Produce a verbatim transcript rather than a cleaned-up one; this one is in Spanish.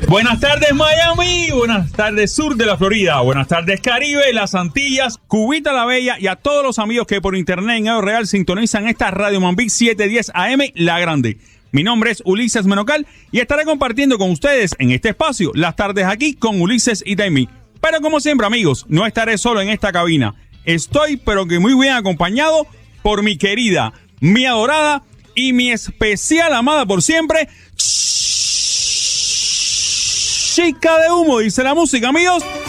Buenas tardes Miami, buenas tardes sur de la Florida, buenas tardes Caribe, las Antillas, Cubita la Bella y a todos los amigos que por internet en Edo Real sintonizan esta Radio Mambí setecientos diez A M La Grande. Mi nombre es Ulises Menocal y estaré compartiendo con ustedes en este espacio las tardes aquí con Ulises y Taimi. Pero como siempre amigos, no estaré solo en esta cabina. Estoy pero que muy bien acompañado por mi querida, mi adorada y mi especial amada por siempre, Chica de Humo, dice la música, amigos.